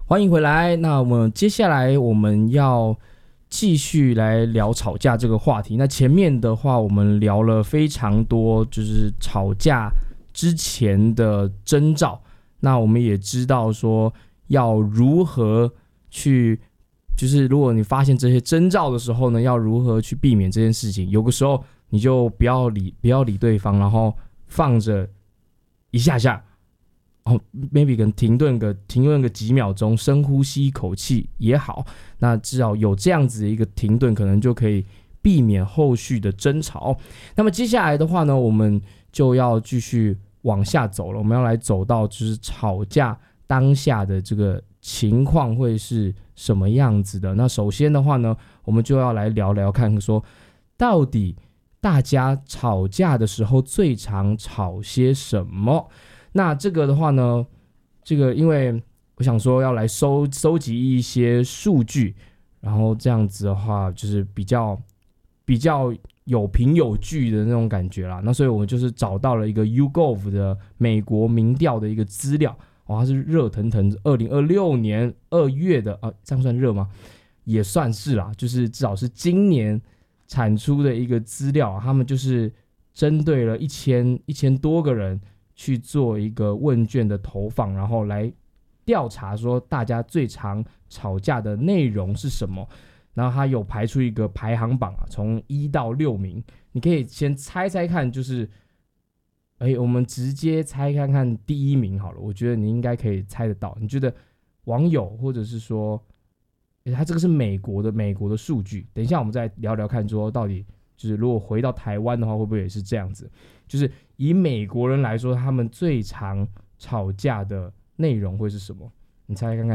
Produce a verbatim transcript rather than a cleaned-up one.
欢迎回来。那我们接下来我们要继续来聊吵架这个话题。那前面的话，我们聊了非常多，就是吵架之前的征兆。那我们也知道说要如何去，就是如果你发现这些征兆的时候呢，要如何去避免这件事情。有个时候你就不要理，不要理对方，然后放着一下下。哦 ，maybe 可能停顿个停顿个几秒钟，深呼吸一口气也好。那至少有这样子的一个停顿，可能就可以避免后续的争吵。那么接下来的话呢，我们就要继续往下走了。我们要来走到就是吵架当下的这个情况会是什么样子的。那首先的话呢，我们就要来聊聊看，说到底大家吵架的时候最常吵些什么。那这个的话呢，这个因为我想说要来收收集一些数据，然后这样子的话就是比较比较有凭有据的那种感觉啦。那所以我们就是找到了一个 YouGov 的美国民调的一个资料，哦，它是热腾腾二零二六年二月的啊，这样算热吗？也算是啦，就是至少是今年产出的一个资料，他们就是针对了一千一千多个人。去做一个问卷的投放，然后来调查说大家最常吵架的内容是什么。然后他有排出一个排行榜啊，从一到六名，你可以先猜猜看，就是哎，我们直接猜看看第一名好了，我觉得你应该可以猜得到。你觉得网友或者是说，他这个是美国的美国的数据，等一下我们再聊聊看，说到底就是如果回到台湾的话，会不会也是这样子？就是以美国人来说，他们最常吵架的内容会是什么？你猜看看